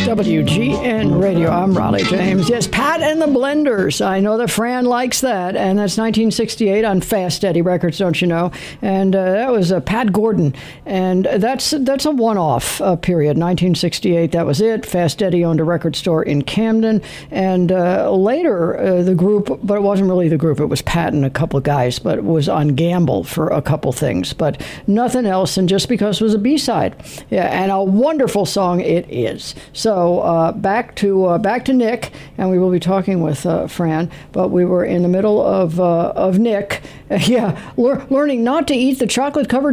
WGN Radio. I'm Raleigh James. Yes, Pat and the Blenders. I know that Fran likes that, and that's 1968 on Fast Eddie Records, don't you know? And that was Pat Gordon, and that's a one-off period. 1968, that was it. Fast Eddie owned a record store in Camden, and later the group, but it wasn't really the group. It was Pat and a couple of guys, but it was on Gamble for a couple things, but nothing else. And Just Because was a B-side, yeah, and a wonderful song it is. So back to Nick, and we will be talking with Fran. But we were in the middle of Nick, learning not to eat the chocolate-covered